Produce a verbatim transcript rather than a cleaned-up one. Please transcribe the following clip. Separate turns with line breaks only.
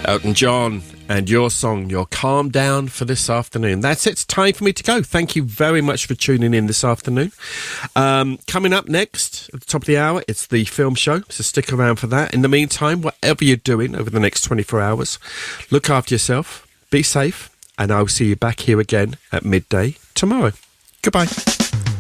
Elton John and your song, your Calm Down for this afternoon. That's it. It's time for me to go. Thank you very much for tuning in this afternoon. Um, coming up next, at the top of the hour, it's the film show, so stick around for that. In the meantime, whatever you're doing over the next twenty-four hours, look after yourself, be safe, and I'll see you back here again at midday tomorrow. Goodbye.